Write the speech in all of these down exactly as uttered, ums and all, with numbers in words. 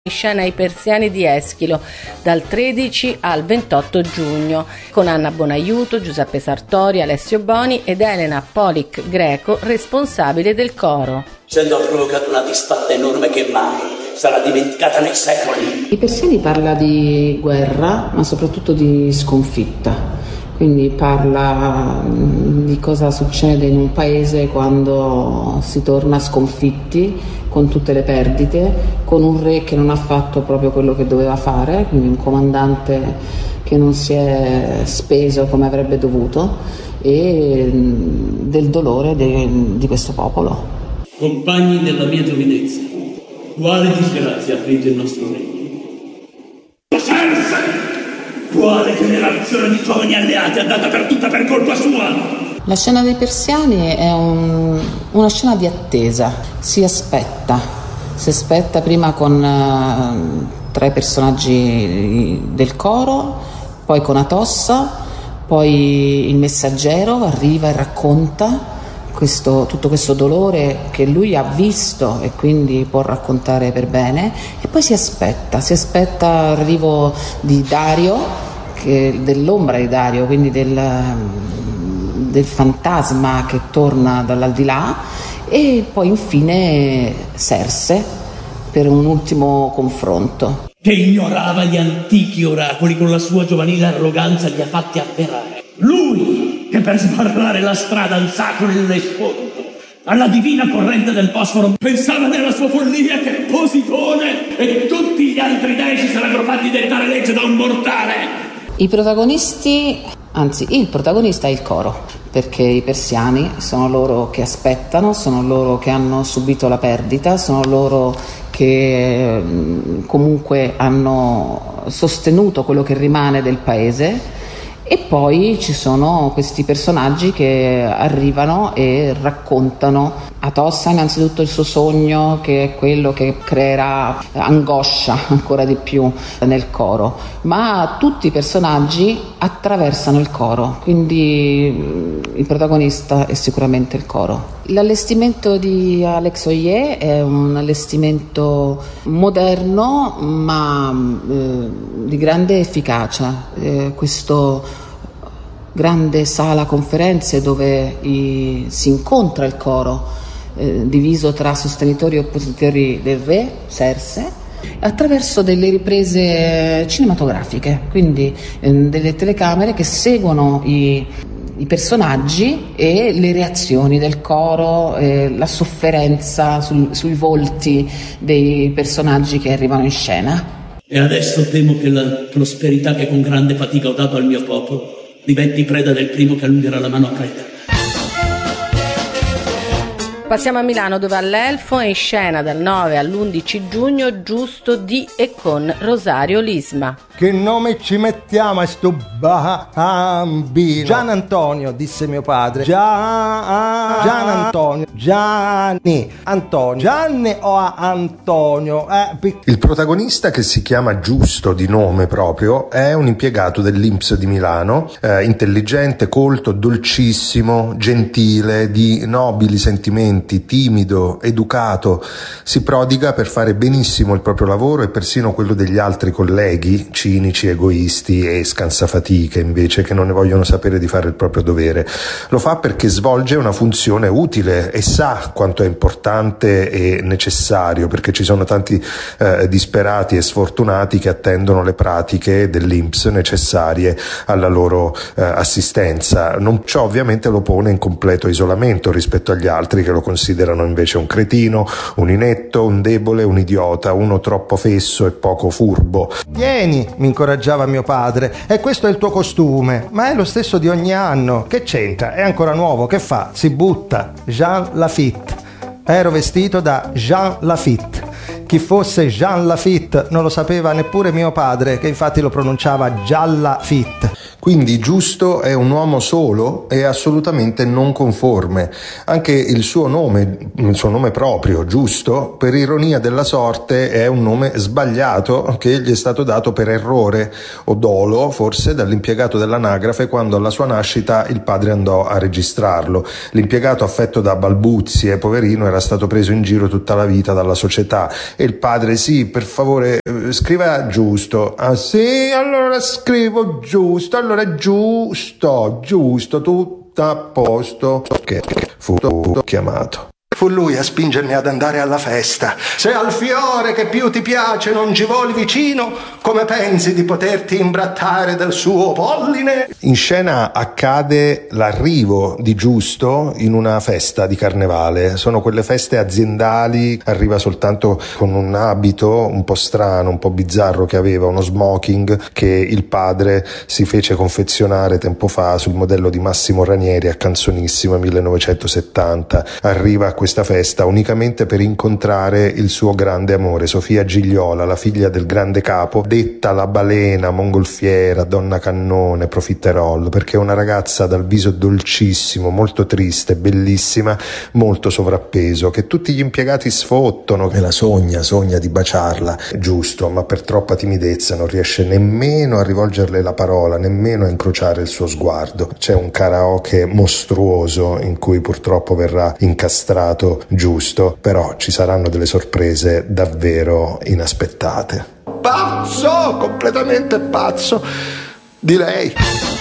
In scena I Persiani di Eschilo dal tredici al ventotto giugno con Anna Bonaiuto, Giuseppe Sartori, Alessio Boni ed Elena Polic Greco, responsabile del coro. Essendo ha provocato una disfatta enorme che mai sarà dimenticata nei secoli. I Persiani parla di guerra, ma soprattutto di sconfitta. Quindi parla di cosa succede in un paese quando si torna sconfitti, con tutte le perdite, con un re che non ha fatto proprio quello che doveva fare, quindi un comandante che non si è speso come avrebbe dovuto, e del dolore de, di questo popolo. Compagni della mia giovinezza, quale disgrazia affligge il nostro regno? Quale generazione di giovani alleati è andata per tutta per colpa sua? La scena dei Persiani è un, una scena di attesa, si aspetta, si aspetta prima con uh, tre personaggi del coro, poi con Atossa, poi il messaggero arriva e racconta questo, tutto questo dolore che lui ha visto e quindi può raccontare per bene, e poi si aspetta, si aspetta l'arrivo di Dario, che, dell'ombra di Dario, quindi del, del fantasma che torna dall'aldilà, e poi infine Serse per un ultimo confronto. Che ignorava gli antichi oracoli, con la sua giovanile arroganza li ha fatti avverare. Lui che per sbarrare la strada al sacro nell'esponto, alla divina corrente del Bosforo, pensava nella sua follia che Positone e tutti gli altri dei si sarebbero fatti dettare legge da un mortale. I protagonisti, anzi il protagonista è il coro, perché i persiani sono loro che aspettano, sono loro che hanno subito la perdita, sono loro che comunque hanno sostenuto quello che rimane del paese. E poi ci sono questi personaggi che arrivano e raccontano. Atossa innanzitutto il suo sogno, che è quello che creerà angoscia ancora di più nel coro, ma tutti i personaggi attraversano il coro, quindi il protagonista è sicuramente il coro. L'allestimento di Alex Oyer è un allestimento moderno ma eh, di grande efficacia. Eh, questo grande sala conferenze dove i, si incontra il coro, eh, diviso tra sostenitori e oppositori del re, Serse, attraverso delle riprese cinematografiche, quindi eh, delle telecamere che seguono i, i personaggi e le reazioni del coro, eh, la sofferenza sul, sui volti dei personaggi che arrivano in scena. E adesso temo che la prosperità che con grande fatica ho dato al mio popolo diventi preda del primo che allungerà la mano a prendere. Passiamo a Milano, dove all'Elfo è in scena dal nove all'undici giugno Giusto di e con Rosario Lisma. Che nome ci mettiamo a sto bambino? Gian Antonio, disse mio padre. Gian, Gian Antonio. Gianni. Antonio. Gianni o Antonio? Eh, pic- Il protagonista, che si chiama Giusto di nome proprio, è un impiegato dell'I N P S di Milano, eh, intelligente, colto, dolcissimo, gentile, di nobili sentimenti, timido, educato. Si prodiga per fare benissimo il proprio lavoro e persino quello degli altri colleghi, cinici, egoisti e scansafatiche invece, che non ne vogliono sapere di fare il proprio dovere. Lo fa perché svolge una funzione utile e sa quanto è importante e necessario, perché ci sono tanti eh, disperati e sfortunati che attendono le pratiche dell'I N P S necessarie alla loro eh, assistenza. Non, ciò ovviamente lo pone in completo isolamento rispetto agli altri, che lo considerano invece un cretino, un inetto, un debole, un idiota, uno troppo fesso e poco furbo. Vieni, mi incoraggiava mio padre, e questo è il tuo costume, ma è lo stesso di ogni anno. Che c'entra? È ancora nuovo, che fa? Si butta. Jean Lafitte. Ero vestito da Jean Lafitte. Chi fosse Jean Lafitte non lo sapeva neppure mio padre, che infatti lo pronunciava Gialla Fitte. Quindi Giusto è un uomo solo e assolutamente non conforme. Anche il suo nome, il suo nome proprio, Giusto, per ironia della sorte è un nome sbagliato che gli è stato dato per errore o dolo, forse, dall'impiegato dell'anagrafe quando alla sua nascita il padre andò a registrarlo. L'impiegato, affetto da balbuzie, poverino, era stato preso in giro tutta la vita dalla società e il padre: sì, per favore scriva Giusto. Ah sì, allora scrivo Giusto, allora giusto, giusto, tutto a posto. Che fu chiamato. Fu lui a spingermi ad andare alla festa. Se al fiore che più ti piace non ci voli vicino, come pensi di poterti imbrattare del suo polline? In scena accade l'arrivo di Giusto in una festa di carnevale. Sono quelle feste aziendali, arriva soltanto con un abito un po' strano, un po' bizzarro che aveva, uno smoking che il padre si fece confezionare tempo fa sul modello di Massimo Ranieri a Canzonissima millenovecentosettanta. Arriva a questa festa unicamente per incontrare il suo grande amore, Sofia Gigliola, la figlia del grande capo, detta la balena, mongolfiera, donna cannone, profiterol, perché è una ragazza dal viso dolcissimo, molto triste, bellissima, molto sovrappeso, che tutti gli impiegati sfottono, che la sogna, sogna di baciarla, Giusto, ma per troppa timidezza non riesce nemmeno a rivolgerle la parola, nemmeno a incrociare il suo sguardo. C'è un karaoke mostruoso in cui purtroppo verrà incastrato Giusto, però ci saranno delle sorprese davvero inaspettate. Pazzo, completamente pazzo di lei.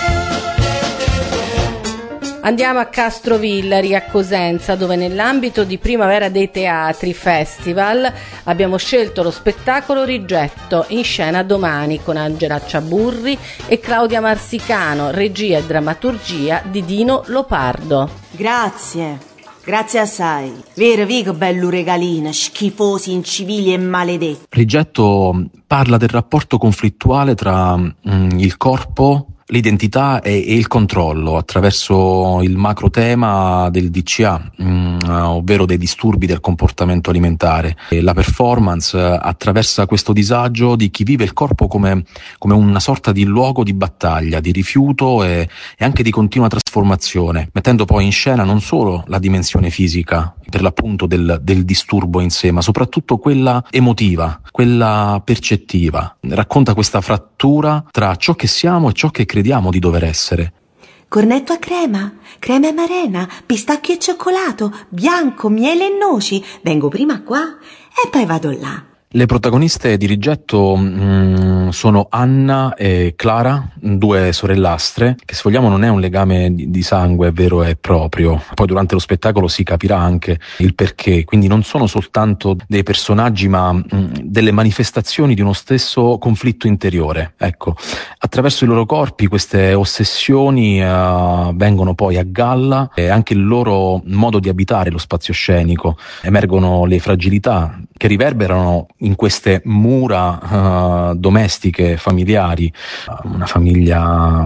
Andiamo a Castrovillari, a Cosenza, dove nell'ambito di Primavera dei Teatri Festival abbiamo scelto lo spettacolo Rigetto, in scena domani con Angela Ciaburri e Claudia Marsicano, regia e drammaturgia di Dino Lopardo. Grazie. Grazie assai. Vero, Vico, bello regalino, schifosi, incivili e maledetti. Rigetto parla del rapporto conflittuale tra mm, il corpo, l'identità e, e il controllo attraverso il macro tema del D C A, mh, ovvero dei disturbi del comportamento alimentare. E la performance attraversa questo disagio di chi vive il corpo come, come una sorta di luogo di battaglia, di rifiuto e, e anche di continua trasformazione, mettendo poi in scena non solo la dimensione fisica, per l'appunto del, del disturbo in sé, ma soprattutto quella emotiva, quella percettiva. Racconta questa frattura tra ciò che siamo e ciò che crediamo di dover essere. Cornetto a crema, crema e marena, pistacchio e cioccolato, bianco, miele e noci. Vengo prima qua e poi vado là. Le protagoniste di Rigetto mh, sono Anna e Clara, due sorellastre, che se vogliamo non è un legame di, di sangue vero e proprio. Poi durante lo spettacolo si capirà anche il perché, quindi non sono soltanto dei personaggi ma mh, delle manifestazioni di uno stesso conflitto interiore. Ecco, attraverso i loro corpi queste ossessioni uh, vengono poi a galla e anche il loro modo di abitare lo spazio scenico. Emergono le fragilità che riverberano in queste mura uh, domestiche, familiari, una famiglia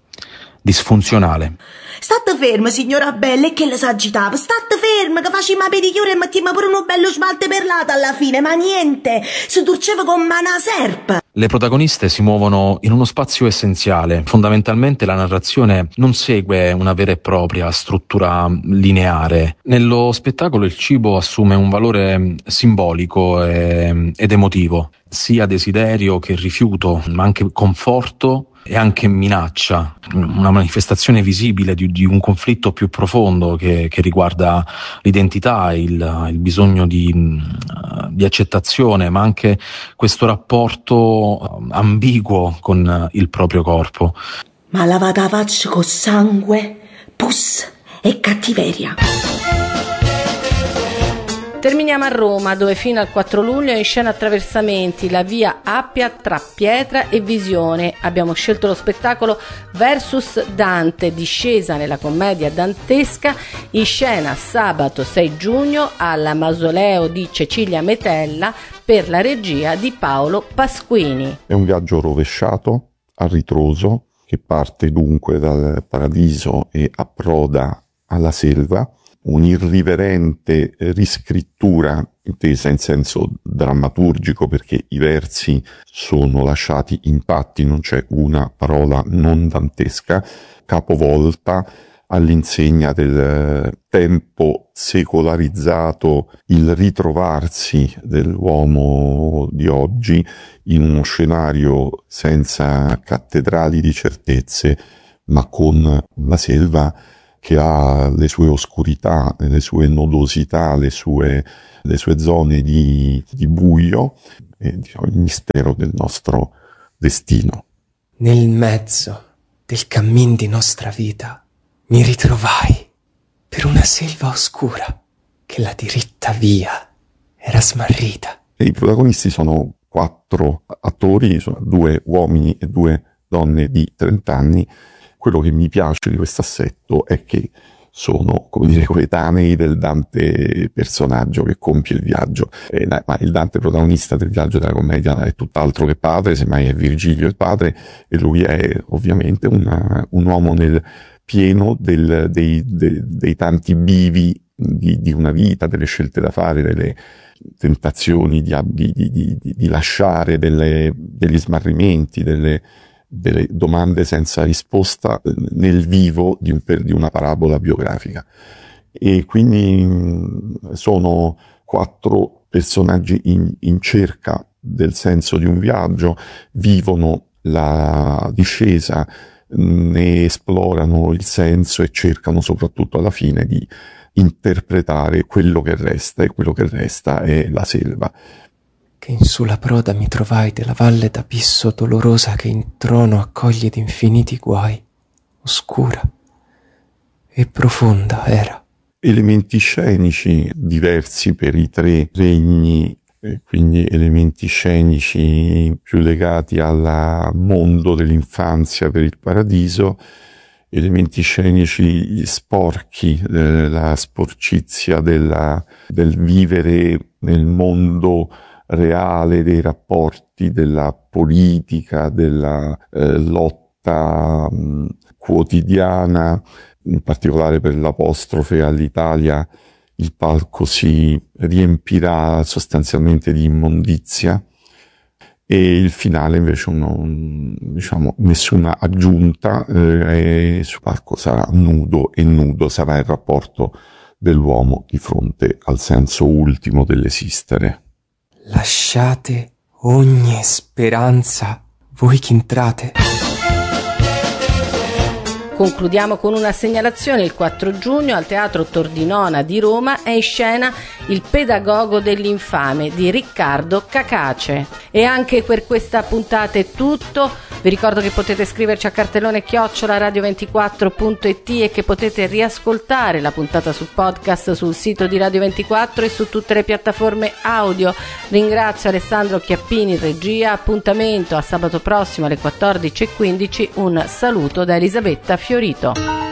disfunzionale. State ferma, signora Bella, e che le s'agitava? State ferma, che facciamo la pedicure e mettiamo pure uno bello smalte perlato alla fine, ma niente, si torceva con una serpe. Le protagoniste si muovono in uno spazio essenziale. Fondamentalmente la narrazione non segue una vera e propria struttura lineare. Nello spettacolo il cibo assume un valore simbolico e, ed emotivo, sia desiderio che rifiuto, ma anche conforto e anche minaccia, una manifestazione visibile di, di un conflitto più profondo che, che riguarda l'identità, il, il bisogno di, di accettazione, ma anche questo rapporto ambiguo con il proprio corpo. Ma lavata la faccia con sangue, pus e cattiveria. Terminiamo a Roma, dove fino al quattro luglio è in scena Attraversamenti, la via Appia tra Pietra e Visione. Abbiamo scelto lo spettacolo Versus Dante, discesa nella commedia dantesca, in scena sabato sei giugno alla Mausoleo di Cecilia Metella per la regia di Paolo Pasquini. È un viaggio rovesciato, a ritroso, che parte dunque dal paradiso e approda alla selva. un'irriverente riscrittura intesa in senso drammaturgico, perché i versi sono lasciati intatti, non c'è una parola non dantesca, capovolta all'insegna del tempo secolarizzato, il ritrovarsi dell'uomo di oggi in uno scenario senza cattedrali di certezze, ma con la selva che ha le sue oscurità, le sue nodosità, le sue, le sue zone di, di buio, e diciamo, il mistero del nostro destino. Nel mezzo del cammin di nostra vita mi ritrovai per una selva oscura che la diritta via era smarrita. E i protagonisti sono quattro attori, sono due uomini e due donne di trenta anni. Quello che mi piace di questo assetto è che sono, come dire, coetanei del Dante personaggio che compie il viaggio. Eh, ma il Dante protagonista del viaggio della commedia è tutt'altro che padre, semmai è Virgilio il padre, e lui è ovviamente una, un uomo nel pieno del, dei, dei, dei tanti bivi di, di una vita, delle scelte da fare, delle tentazioni di, di, di, di, di lasciare, delle, degli smarrimenti, delle, delle domande senza risposta nel vivo di, un, di una parabola biografica. E quindi mh, sono quattro personaggi in, in cerca del senso di un viaggio, vivono la discesa, ne esplorano il senso e cercano soprattutto alla fine di interpretare quello che resta, e quello che resta è la selva. Che in sulla proda mi trovai della valle d'abisso dolorosa che in trono accoglie d'infiniti guai, oscura e profonda era. Elementi scenici diversi per i tre regni, e quindi elementi scenici più legati al mondo dell'infanzia per il paradiso, elementi scenici sporchi, eh, la sporcizia della, del vivere nel mondo reale, dei rapporti, della politica, della eh, lotta mh, quotidiana, in particolare per l'apostrofe all'Italia. Il palco si riempirà sostanzialmente di immondizia, e il finale invece non, diciamo, nessuna aggiunta, eh, e il palco sarà nudo, e nudo sarà il rapporto dell'uomo di fronte al senso ultimo dell'esistere. Lasciate ogni speranza, voi che entrate. Concludiamo con una segnalazione. Il quattro giugno al Teatro Tordinona di Roma è in scena Il pedagogo dell'infame di Riccardo Cacace. E anche per questa puntata è tutto. Vi ricordo che potete scriverci a cartellone chiocciola radio ventiquattro punto it e che potete riascoltare la puntata su podcast sul sito di Radio ventiquattro e su tutte le piattaforme audio. Ringrazio Alessandro Chiappini in regia. Appuntamento a sabato prossimo alle quattordici e quindici. Un saluto da Elisabetta Fiorito.